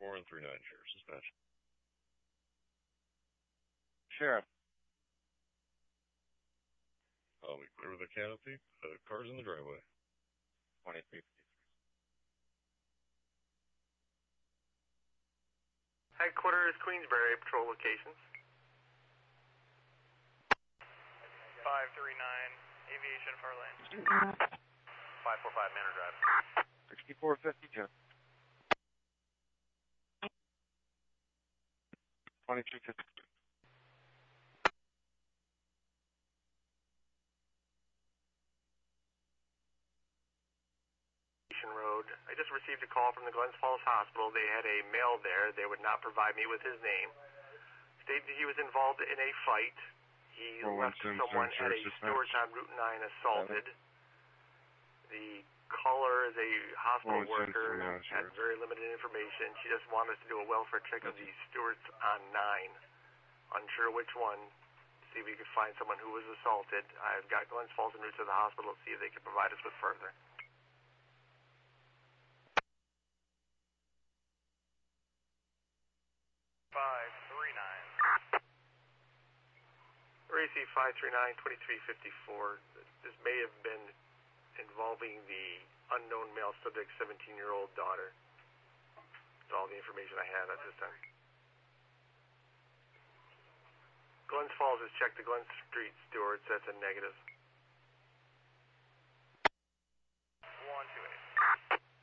4 and 39, Sheriff. Dispatch. Sheriff. We clear the canopy. Cars in the driveway. 2353. Headquarters, Queensbury, patrol locations. 539, Aviation, Far Lane. 545, Manor Drive. 6452. 2353. Road. I just received a call from the Glens Falls Hospital. They had a male there. They would not provide me with his name. Stated he was involved in a fight. He left someone at a Stewart's on Route 9 assaulted. The caller is a hospital worker, had very limited information. She just wanted us to do a welfare check of the Stewart's on 9. Unsure which one. See if we could find someone who was assaulted. I've got Glens Falls en route to the hospital to see if they can provide us with further. RAC 539-2354. This may have been involving the unknown male subject's 17-year-old daughter. That's all the information I have at this time. Glens Falls has checked the Glen Street Stewards. That's a negative. 128.